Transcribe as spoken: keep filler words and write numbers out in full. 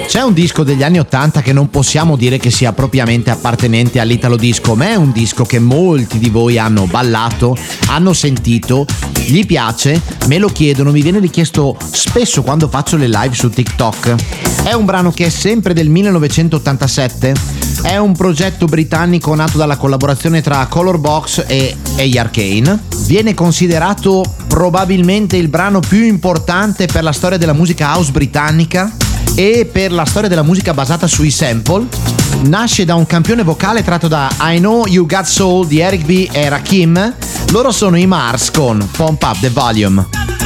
C'è un disco degli anni ottanta che non possiamo dire che sia propriamente appartenente all'italo disco, ma è un disco che molti di voi hanno ballato, hanno sentito, gli piace, me lo chiedono, mi viene richiesto spesso quando faccio le live su TikTok. È un brano che è sempre del millenovecentottantasette, è un progetto britannico nato dalla collaborazione tra Colorbox e A R Kane. Viene considerato probabilmente il brano più importante per la storia della musica house britannica e per la storia della musica basata sui sample. Nasce da un campione vocale tratto da I Know You Got Soul di Eric B e Rakim. Loro sono i Mars con Pump Up the Volume.